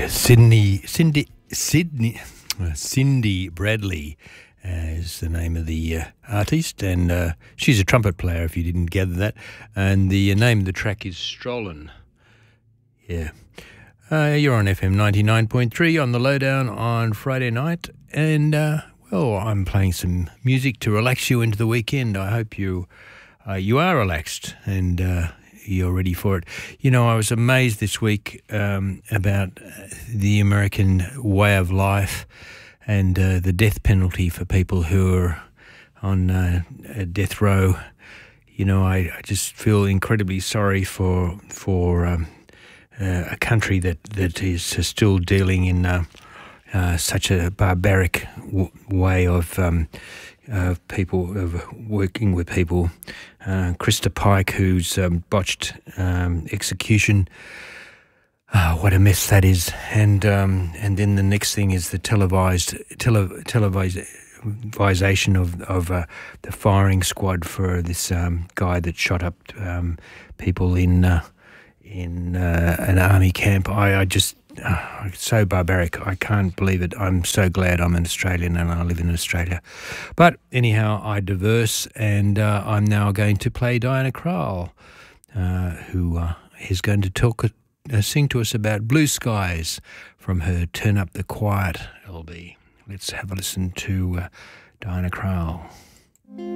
Cindy Bradley is the name of the artist, and she's a trumpet player, if you didn't gather that. And the name of the track is Strollen. Yeah. You're on FM 99.3 on the Lowdown on Friday night, and I'm playing some music to relax you into the weekend. I hope you are relaxed and you're ready for it. You know, I was amazed this week about the American way of life and the death penalty for people who are on death row. You know, I just feel incredibly sorry for a country that is still dealing in such a barbaric way of people, of working with people. Krista Pike, who's botched execution. What a mess that is. And then the next thing is the televisation of the firing squad for this guy that shot up people in an army camp. I just so barbaric. I can't believe it. I'm so glad I'm an Australian and I live in Australia. But anyhow, I diverse, and I'm now going to play Diana Krall, who is going to sing to us about Blue Skies from her Turn Up the Quiet LP. Let's have a listen to Diana Krall.